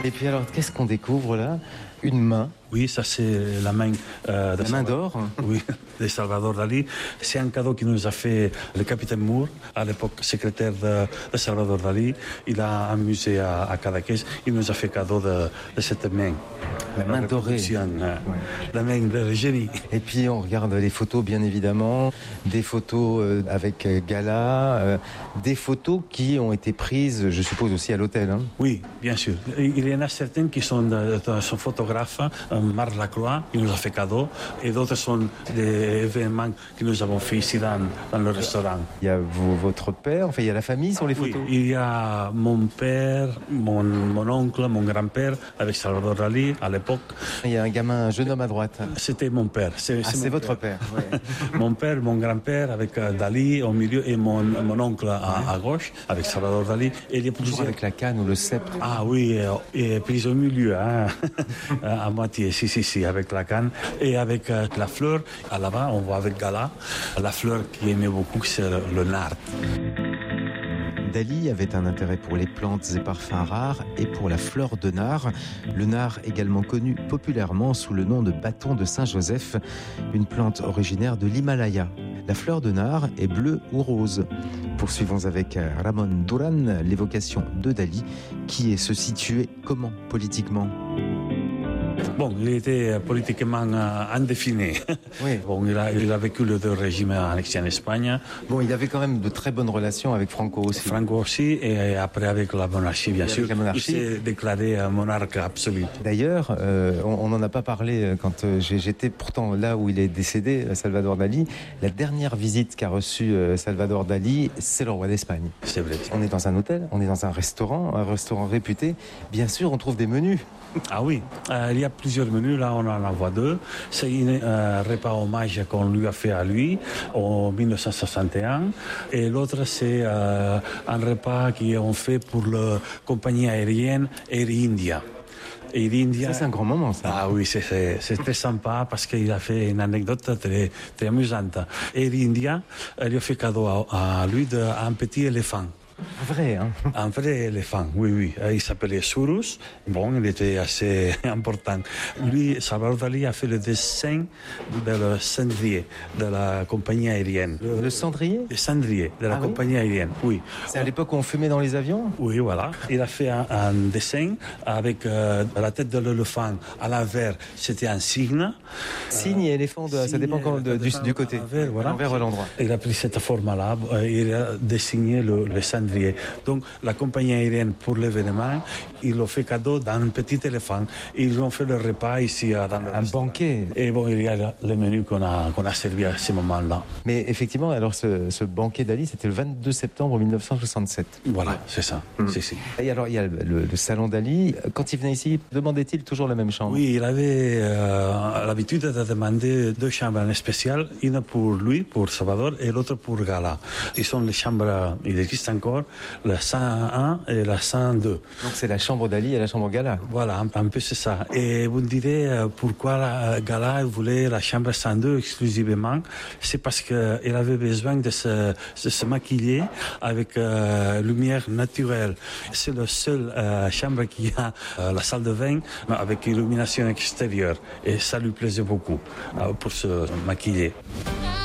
Et puis alors, qu'est-ce qu'on découvre là? Une main. Oui, ça c'est la main la main d'or. Oui, de Salvador Dalí. C'est un cadeau qui nous a fait le capitaine Moore, à l'époque secrétaire de Salvador Dalí. Il a un musée à Cadaqués. Il nous a fait cadeau de cette main. La main dorée. La main de génie. Et puis on regarde les photos bien évidemment, des photos avec Gala, des photos qui ont été prises, je suppose aussi à l'hôtel. Hein. Oui, bien sûr. Il y en a certaines qui sont son photographe, Marc Lacroix, qui nous a fait cadeau, et d'autres sont des événements que nous avons fait ici dans le restaurant. Il y a votre père, enfin il y a la famille sur les photos. Oui, il y a mon père, mon oncle, mon grand-père, avec Salvador Dalí à l'époque. Il y a un jeune homme à droite. C'était mon père. C'est votre père. Ouais. Mon père, mon grand-père avec Dalí au milieu et mon oncle à gauche avec Salvador Dalí. Et il y a toujours avec la canne ou le sceptre. Ah oui, et puis au milieu, hein, à moitié, si, avec la canne et avec la fleur. À là-bas, on voit avec Gala la fleur qu'il aimait beaucoup, c'est le nard. Dalí avait un intérêt pour les plantes et parfums rares et pour la fleur de nard. Le nard également connu populairement sous le nom de bâton de Saint-Joseph, une plante originaire de l'Himalaya. La fleur de nard est bleue ou rose. Poursuivons avec Ramon Duran l'évocation de Dalí, qui se situait comment politiquement? Bon, il était politiquement indéfini. Oui. Bon, il a vécu les deux régimes annexés en Espagne. Bon, il avait quand même de très bonnes relations avec Franco aussi. Franco aussi, et après avec la monarchie, bien sûr. Il s'est déclaré monarque absolu. D'ailleurs, on n'en a pas parlé quand j'étais pourtant là où il est décédé, Salvador Dalí. La dernière visite qu'a reçue Salvador Dalí, c'est le roi d'Espagne. C'est vrai. On est dans un hôtel, on est dans un restaurant réputé. Bien sûr, on trouve des menus. Ah oui, il y a plusieurs menus, là on en voit deux. C'est un repas hommage qu'on lui a fait à lui en 1961 et l'autre c'est un repas qu'on fait pour la compagnie aérienne Air India. Air India. Ça c'est un grand moment ça. Ah oui, c'est très sympa parce qu'il a fait une anecdote très, très amusante. Air India lui a fait cadeau à lui d'un petit éléphant. Un vrai, hein? Un vrai éléphant, oui. Il s'appelait Surus. Bon, il était assez important. Lui, Salvador Dalí a fait le dessin de le cendrier de la compagnie aérienne. Le cendrier? Le cendrier de la compagnie aérienne, oui. C'est à l'époque où on fumait dans les avions? Oui, voilà. Il a fait un dessin avec la tête de l'éléphant à l'envers. C'était un cygne. Cygne et éléphant, ça dépend du côté. L'envers ou l'endroit. Il a pris cette forme-là. Il a dessiné le cendrier. Donc, la compagnie aérienne, pour l'événement, ils l'ont fait cadeau d'un petit éléphant. Ils ont fait le repas ici dans le un banquet. Et bon, il y a le menu qu'on a servi à ce moment-là. Mais effectivement, alors ce banquet Dalí, c'était le 22 septembre 1967. Voilà, c'est ça. Si. Et alors, il y a le salon Dalí. Quand il venait ici, demandait-il toujours la même chambre? Oui, il avait l'habitude de demander deux chambres spéciales, une pour lui, pour Salvador, et l'autre pour Gala. Ils sont les chambres, il existe encore, la 101 et la 102. Donc c'est la chambre Dalí et la chambre Gala. Voilà, un peu c'est ça. Et vous me direz pourquoi Gala voulait la chambre 102 exclusivement. C'est parce qu'il avait besoin de se maquiller avec lumière naturelle. C'est la seule chambre qui a la salle de bain avec illumination extérieure. Et ça lui plaisait beaucoup pour se maquiller.